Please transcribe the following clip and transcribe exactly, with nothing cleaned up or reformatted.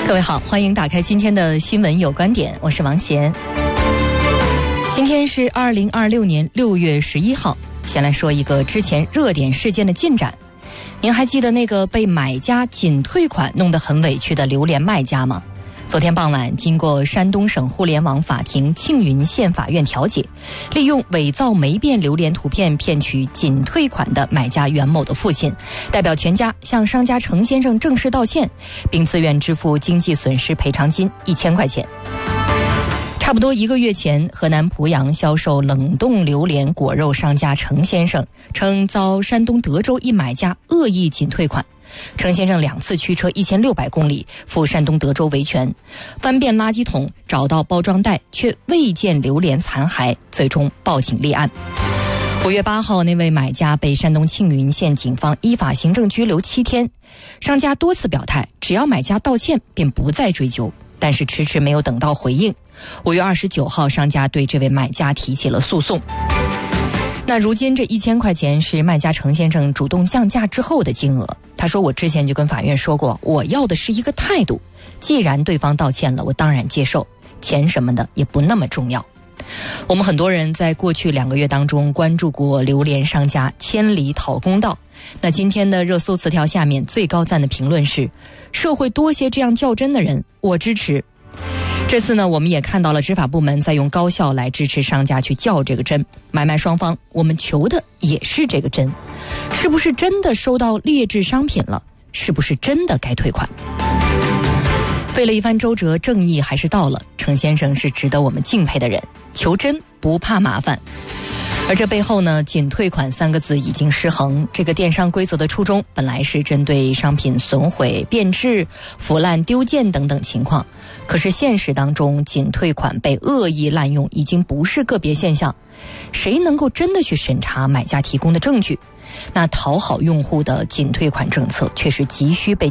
各位好，欢迎打开今天的新闻有观点，我是王贤。今天是二零二六年六月十一号，先来说一个之前热点事件的进展。您还记得那个被买家仅退款弄得很委屈的榴莲卖家吗？昨天傍晚，经过山东省互联网法庭庆云县法院调解，利用伪造霉变榴莲图片骗取仅退款的买家袁某的父亲，代表全家向商家程先生正式道歉，并自愿支付经济损失赔偿金一千块钱。差不多一个月前，河南濮阳销售冷冻榴莲果肉商家程先生称遭山东德州一买家恶意仅退款。程先生两次驱车一千六百公里赴山东德州维权，翻遍垃圾桶找到包装袋，却未见榴莲残骸，最终报警立案。五月八号，那位买家被山东庆云县警方依法行政拘留七天。商家多次表态，只要买家道歉便不再追究，但是迟迟没有等到回应。五月二十九号，商家对这位买家提起了诉讼。那如今这一千块钱是卖家程先生主动降价之后的金额。他说，我之前就跟法院说过，我要的是一个态度，既然对方道歉了，我当然接受，钱什么的也不那么重要。我们很多人在过去两个月当中关注过榴莲商家千里讨公道，那今天的热搜词条下面最高赞的评论是，社会多些这样较真的人，我支持。这次呢，我们也看到了执法部门在用高效来支持商家去较这个真，买卖双方我们求的也是这个真，是不是真的收到劣质商品了？是不是真的该退款？费了一番周折，正义还是到了。程先生是值得我们敬佩的人，求真不怕麻烦。而这背后呢，仅退款三个字已经失衡。这个电商规则的初衷本来是针对商品损毁、变质、腐烂、丢件等等情况，可是现实当中，仅退款被恶意滥用已经不是个别现象。谁能够真的去审查买家提供的证据？那讨好用户的仅退款政策却是急需被